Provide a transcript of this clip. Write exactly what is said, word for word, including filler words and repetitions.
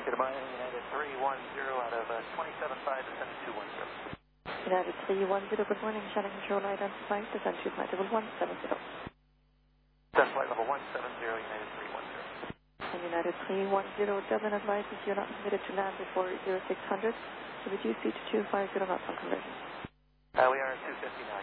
Good morning, United three one zero out of uh, twenty-seven five, descend two one zero. United three one zero, good morning, channel control identified, descend to flight level one seven zero. Descend flight level one seven zero, United three one zero. And United three one zero, Dublin advises you're not permitted to land before zero six hundred, so reduce speed to two five zero knots on conversion. Uh, we are at two fifty-nine.